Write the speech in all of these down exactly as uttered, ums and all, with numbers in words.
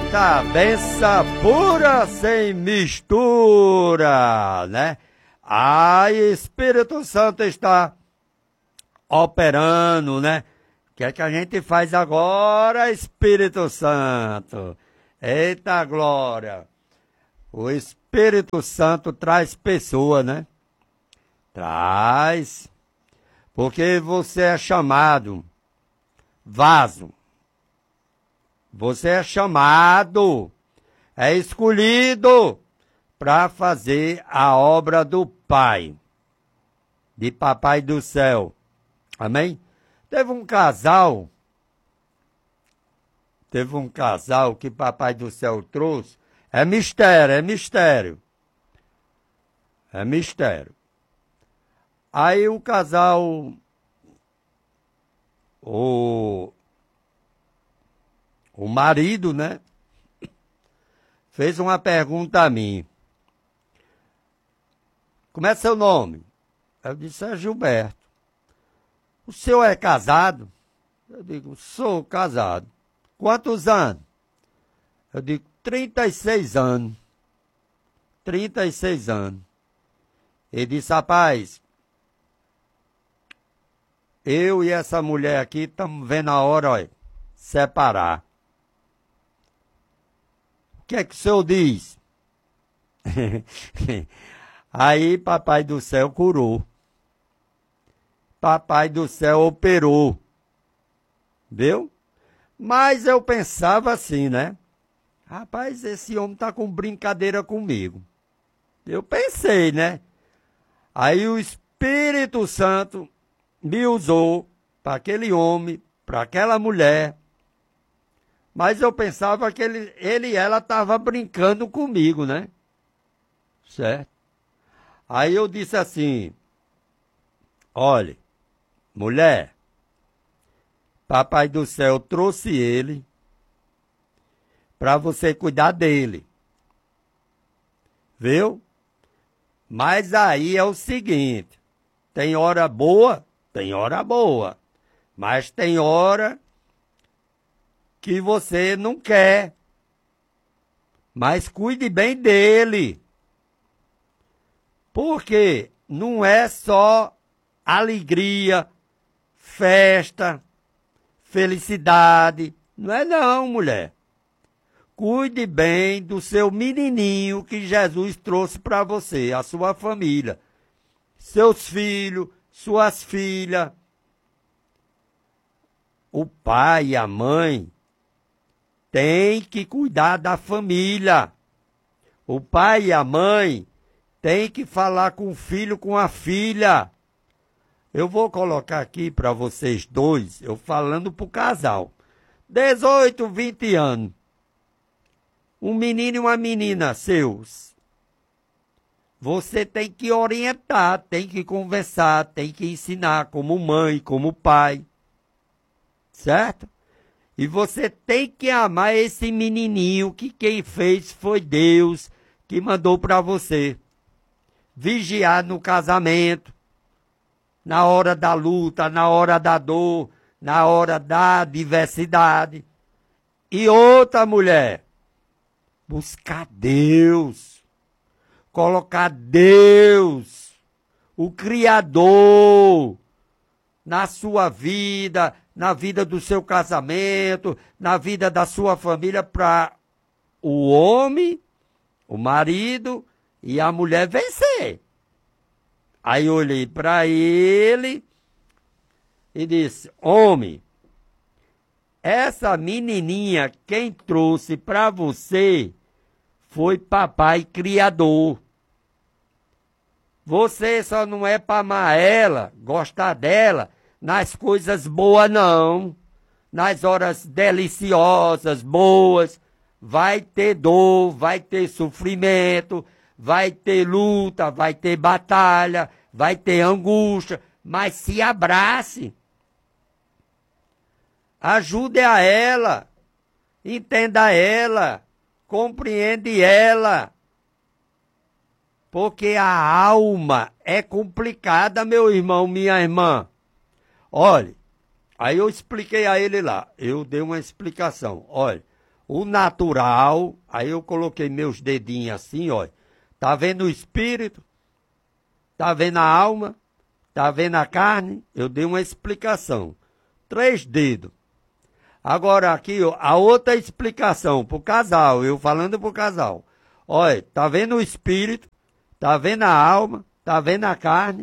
Eita, benção pura sem mistura, né? Aí, Espírito Santo está operando, né? O que é que a gente faz agora, Espírito Santo? Eita glória! O Espírito Santo traz pessoa, né? Traz. Porque você é chamado vaso. Você é chamado, é escolhido para fazer a obra do Pai, de Papai do Céu. Amém? Teve um casal, teve um casal que Papai do Céu trouxe. É mistério, é mistério. É mistério. Aí o casal, o, o marido, né, fez uma pergunta a mim. Como é seu nome? Eu disse, é Gilberto. O senhor é casado? Eu digo, sou casado. Quantos anos? Eu digo, trinta e seis anos. trinta e seis anos. Ele disse, rapaz, eu e essa mulher aqui estamos vendo a hora, olha, separar. O que é que o senhor diz? Aí Papai do Céu curou. Papai do Céu operou. Viu? Mas eu pensava assim, né? Rapaz, esse homem tá com brincadeira comigo. Eu pensei, né? Aí o Espírito Santo me usou para aquele homem, para aquela mulher. Mas eu pensava que ele, ele e ela estavam brincando comigo, né? Certo? Aí eu disse assim, olha, mulher, Papai do Céu trouxe ele para você cuidar dele. Viu? Mas aí é o seguinte, tem hora boa, tem hora boa, mas tem hora que você não quer. Mas cuide bem dele. Porque não é só alegria, festa, felicidade. Não é não, mulher. Cuide bem do seu menininho que Jesus trouxe para você, a sua família. Seus filhos, suas filhas. O pai e a mãe têm que cuidar da família. O pai e a mãe têm que falar com o filho, com a filha. Eu vou colocar aqui para vocês dois, eu falando pro casal. dezoito, vinte anos. Um menino e uma menina seus. Você tem que orientar, tem que conversar, tem que ensinar como mãe, como pai. Certo? E você tem que amar esse menininho que quem fez foi Deus que mandou para você. Vigiar no casamento, na hora da luta, na hora da dor, na hora da diversidade. E outra mulher, buscar Deus, colocar Deus, o Criador, na sua vida, na vida do seu casamento, na vida da sua família, para o homem, o marido e a mulher vencer. Aí eu olhei para ele e disse, homem, essa menininha quem trouxe para você foi Papai Criador. Você só não é para amar ela, gostar dela, nas coisas boas não, nas horas deliciosas, boas, vai ter dor, vai ter sofrimento, vai ter luta, vai ter batalha, vai ter angústia, mas se abrace. Ajude a ela, entenda ela, compreende ela. Porque a alma é complicada, meu irmão, minha irmã. Olha, aí eu expliquei a ele lá, eu dei uma explicação. Olha, o natural, aí eu coloquei meus dedinhos assim, ó. Tá vendo o espírito? Tá vendo a alma? Tá vendo a carne? Eu dei uma explicação. Três dedos. Agora aqui, ó, a outra explicação pro casal, eu falando pro casal. Olha, tá vendo o espírito? Tá vendo a alma? Tá vendo a carne?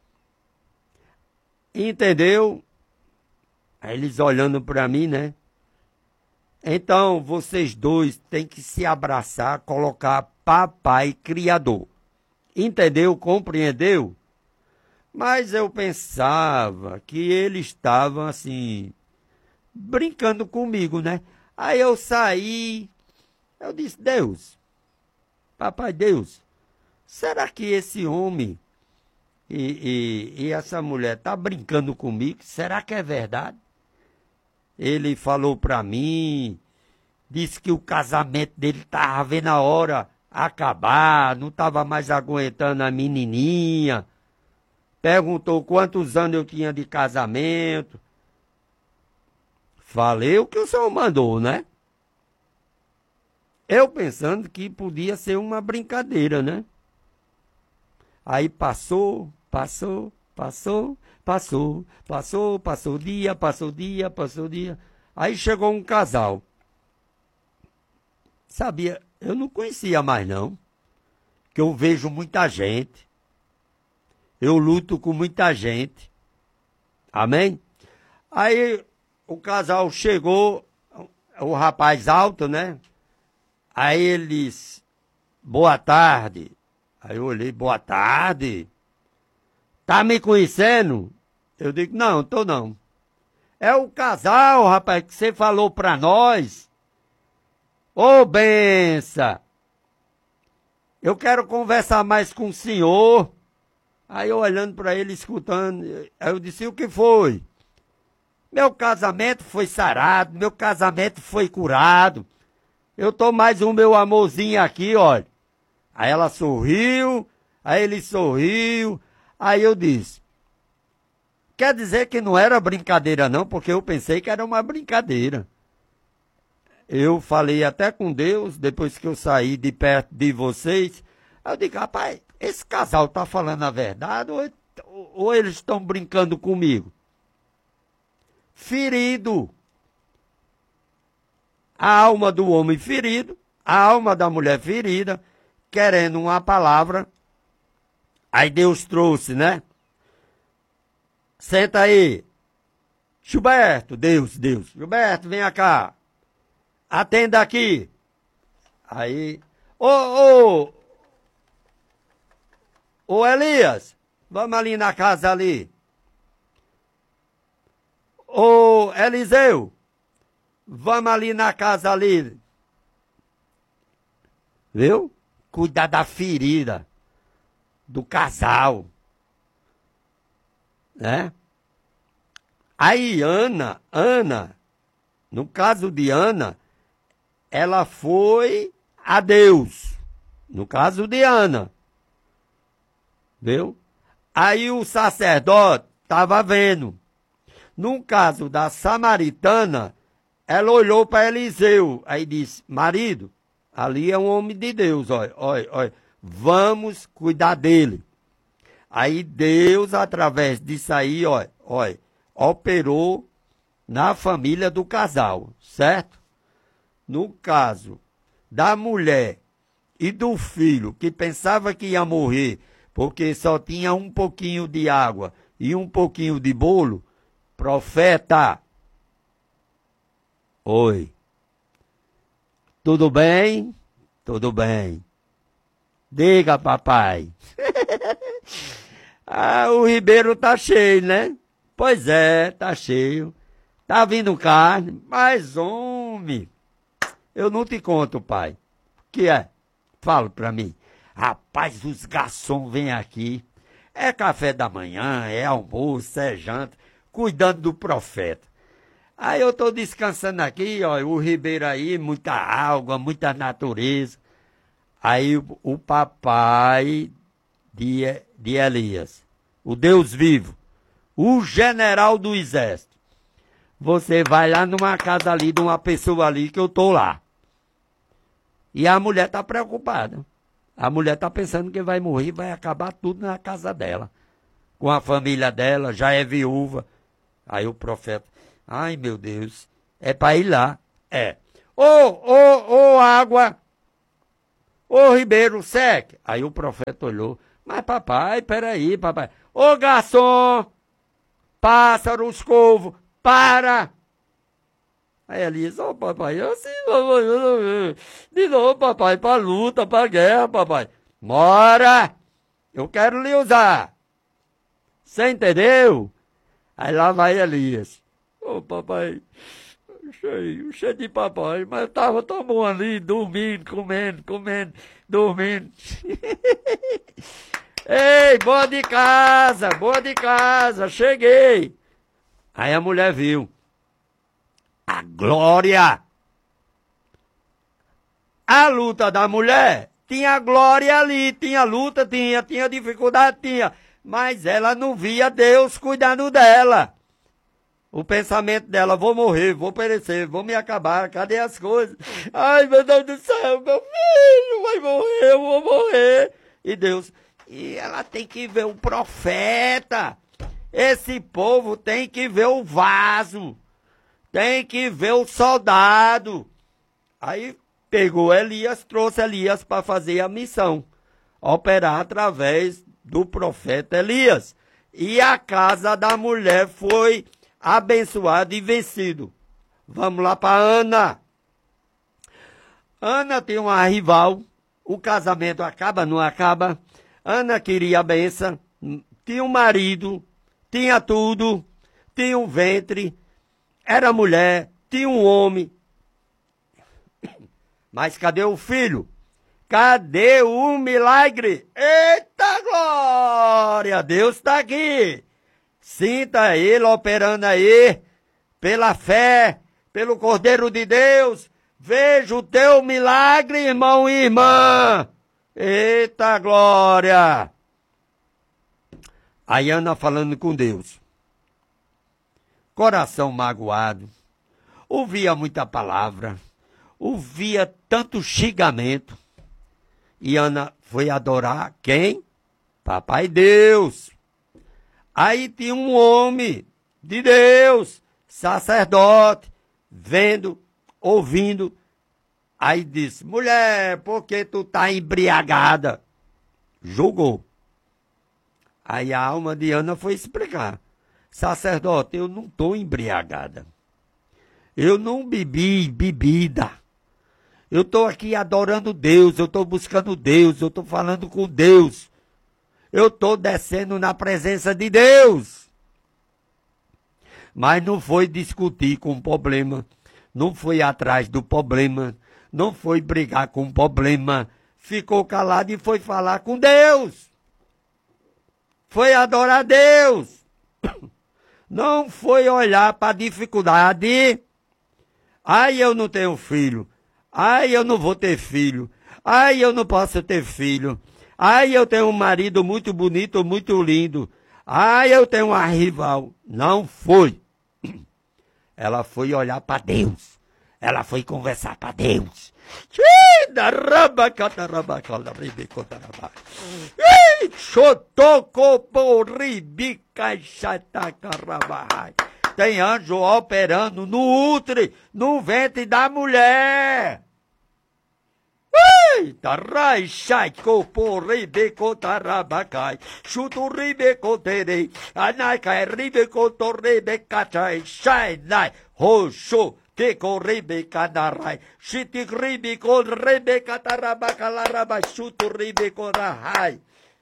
Entendeu? Aí eles olhando para mim, né? Então, vocês dois têm que se abraçar, colocar papai criador. Entendeu? Compreendeu? Mas eu pensava que eles estavam assim, brincando comigo, né? Aí eu saí, eu disse, Deus, papai Deus, será que esse homem e, e, e essa mulher tá brincando comigo? Será que é verdade? Ele falou para mim, disse que o casamento dele estava vendo a hora acabar, não estava mais aguentando a menininha. Perguntou quantos anos eu tinha de casamento. Falei o que o senhor mandou, né? Eu pensando que podia ser uma brincadeira, né? Aí passou, passou, passou, passou, passou, passou dia, passou dia, passou dia. Aí chegou um casal. Sabia, eu não conhecia mais não, que eu vejo muita gente. Eu luto com muita gente. Amém? Aí o casal chegou, o rapaz alto, né? Aí ele disse, boa tarde. Aí eu olhei, boa tarde. Tá me conhecendo? Eu digo, não, tô não. É o casal, rapaz, que você falou pra nós. Ô, benção. Eu quero conversar mais com o senhor. Aí eu olhando para ele, escutando, aí eu disse, o que foi? Meu casamento foi sarado, meu casamento foi curado. Eu tô mais o meu amorzinho aqui, olha. Aí ela sorriu, aí ele sorriu, aí eu disse, quer dizer que não era brincadeira não, porque eu pensei que era uma brincadeira. Eu falei até com Deus, depois que eu saí de perto de vocês, eu digo, rapaz, esse casal tá falando a verdade ou, ou eles estão brincando comigo? Ferido. A alma do homem ferido, a alma da mulher ferida, querendo uma palavra. Aí Deus trouxe, né? Senta aí. Gilberto, Deus, Deus. Gilberto, vem cá. Atenda aqui. Aí, ô, ô, ô Elias, vamos ali na casa ali. Ô Eliseu, vamos ali na casa ali. Viu? Cuidar da ferida do casal. Né? Aí Ana, Ana, no caso de Ana, ela foi a Deus. No caso de Ana. Viu? Aí o sacerdote estava vendo. No caso da samaritana, ela olhou para Eliseu. Aí disse, marido, ali é um homem de Deus, olha, olha, olha. Vamos cuidar dele. Aí Deus, através disso aí, olha, olha, operou na família do casal, certo? No caso da mulher e do filho, que pensava que ia morrer porque só tinha um pouquinho de água e um pouquinho de bolo, profeta. Oi. Tudo bem? Tudo bem. Diga, papai. Ah, o ribeiro tá cheio, né? Pois é, tá cheio. Tá vindo carne, mas homem, eu não te conto, pai. O que é? Fala pra mim. Rapaz, os garçons vêm aqui. É café da manhã, é almoço, é janta, cuidando do profeta. Aí eu tô descansando aqui, ó, o ribeiro aí, muita água, muita natureza. Aí o, o papai de, de Elias, o Deus vivo, o general do exército. Você vai lá numa casa ali, de uma pessoa ali, que eu tô lá. E a mulher está preocupada. A mulher está pensando que vai morrer, vai acabar tudo na casa dela. Com a família dela, já é viúva. Aí o profeta, ai meu Deus, é para ir lá. É. Ô, ô, ô, água, ô, ribeiro, seque. Aí o profeta olhou, mas papai, peraí, papai. Ô, garçom, pássaros, corvo, para. Aí Elias, ô, papai, assim, papai, de novo, papai, para luta, para guerra, papai. Bora, eu quero lhe usar. Você entendeu? Aí lá vai Elias. Ô, papai, cheio, cheio de papai, mas eu tava tão bom ali, dormindo, comendo, comendo, dormindo. Ei, boa de casa, boa de casa, cheguei. Aí a mulher viu. A glória. A luta da mulher, tinha glória ali, tinha luta, tinha, tinha dificuldade, tinha. Mas ela não via Deus cuidando dela. O pensamento dela, vou morrer, vou perecer, vou me acabar, cadê as coisas? Ai, meu Deus do céu, meu filho vai morrer, eu vou morrer. E Deus, e ela tem que ver o profeta. Esse povo tem que ver o vaso. Tem que ver o soldado. Aí pegou Elias, trouxe Elias para fazer a missão. Operar através do profeta Elias. E a casa da mulher foi abençoado e vencido. Vamos lá para Ana. Ana tem uma rival. O casamento acaba, não acaba. Ana queria a benção. Tinha um marido. Tinha tudo. Tinha um ventre. Era mulher. Tinha um homem. Mas cadê o filho? Cadê o milagre? Eita glória! Deus está aqui. Sinta ele operando aí, pela fé, pelo Cordeiro de Deus. Veja o teu milagre, irmão e irmã. Eita glória! Aí Ana falando com Deus. Coração magoado. Ouvia muita palavra. Ouvia tanto xingamento. E Ana foi adorar quem? Papai Deus. Aí tinha um homem de Deus, sacerdote, vendo, ouvindo. Aí disse, mulher, por que tu tá embriagada? Julgou. Aí a alma de Ana foi explicar. Sacerdote, eu não tô embriagada. Eu não bebi bebida. Eu estou aqui adorando Deus, eu estou buscando Deus, eu estou falando com Deus. Eu estou descendo na presença de Deus. Mas não foi discutir com o problema, não foi atrás do problema, não foi brigar com o problema. Ficou calado e foi falar com Deus. Foi adorar Deus. Não foi olhar para a dificuldade. Ai, eu não tenho filho. Ai, eu não vou ter filho. Ai, eu não posso ter filho. Ai, eu tenho um marido muito bonito, muito lindo. Ai, eu tenho uma rival. Não foi. Ela foi olhar para Deus. Ela foi conversar para Deus. Tem anjo operando no útero, no ventre da mulher. Tarai, shai, copo, ribe, cotarabacai, chuto, ribe, coterei, anaikai, ribe, cotorribe, cachai, shai, nai, roxo, que corribe, canarai, chiti, ribe, corribe, catarabacalaraba, chuto, ribe, corahai.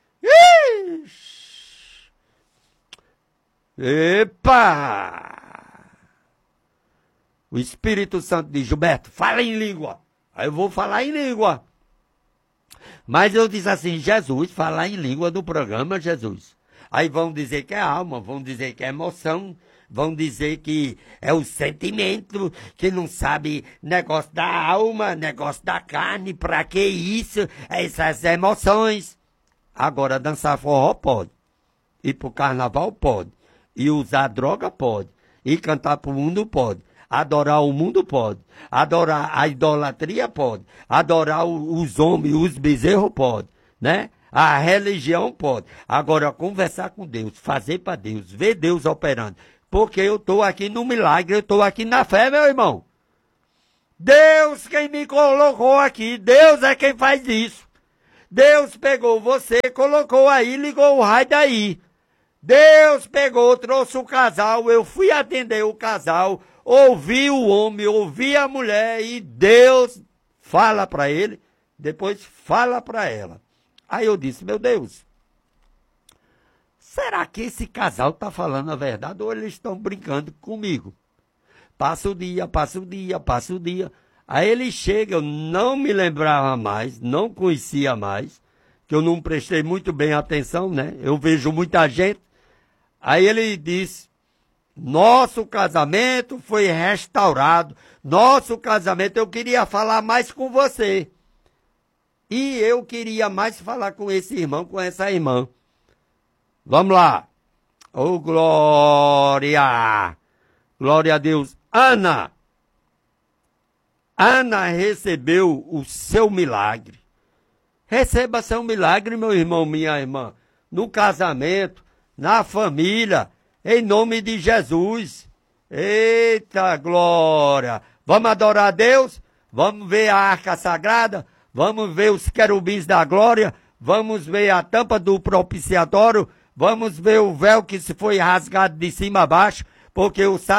Epa! O Espírito Santo de Gilberto, fala em língua. Aí eu vou falar em língua. Mas eu disse assim, Jesus, falar em língua do programa, Jesus. Aí vão dizer que é alma, vão dizer que é emoção, vão dizer que é o sentimento, que não sabe negócio da alma, negócio da carne, pra que isso, essas emoções. Agora dançar forró pode, ir pro carnaval pode, e usar droga pode, e cantar pro mundo pode. Adorar o mundo pode. Adorar a idolatria pode. Adorar os homens, os bezerros pode, né? A religião pode. Agora, conversar com Deus, fazer para Deus, ver Deus operando. Porque eu estou aqui no milagre, eu estou aqui na fé, meu irmão. Deus quem me colocou aqui, Deus é quem faz isso. Deus pegou você, colocou aí, ligou o raio daí. Deus pegou, trouxe o casal, eu fui atender o casal, ouvi o homem, ouvi a mulher e Deus fala para ele, depois fala para ela. Aí eu disse, meu Deus, será que esse casal está falando a verdade ou eles estão brincando comigo? Passa o dia, passa o dia, passa o dia. Aí ele chega, eu não me lembrava mais, não conhecia mais, que eu não prestei muito bem atenção, né? Eu vejo muita gente. Aí ele disse, nosso casamento foi restaurado, nosso casamento, eu queria falar mais com você. E eu queria mais falar com esse irmão, com essa irmã. Vamos lá. Ô, glória! Glória a Deus. Ana! Ana recebeu o seu milagre. Receba seu milagre, meu irmão, minha irmã. No casamento, na família, em nome de Jesus. Eita glória! Vamos adorar a Deus? Vamos ver a arca sagrada? Vamos ver os querubins da glória? Vamos ver a tampa do propiciatório? Vamos ver o véu que se foi rasgado de cima a baixo? Porque o